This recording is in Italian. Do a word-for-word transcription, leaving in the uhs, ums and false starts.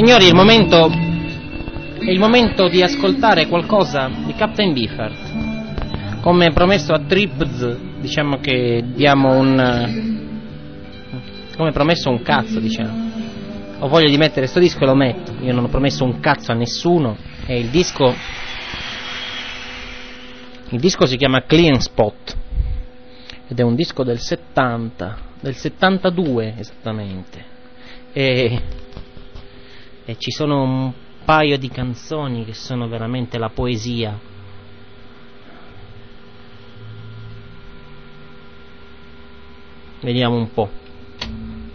Signori, il momento è il momento di ascoltare qualcosa di Captain Beefheart. Come promesso a Tripz, diciamo che diamo un come promesso un cazzo, diciamo. Ho voglia di mettere sto disco e lo metto. Io non ho promesso un cazzo a nessuno. E il disco il disco si chiama Clean Spot ed è un disco del settanta, del settantadue esattamente. E e ci sono un paio di canzoni che sono veramente la poesia. Vediamo un po'.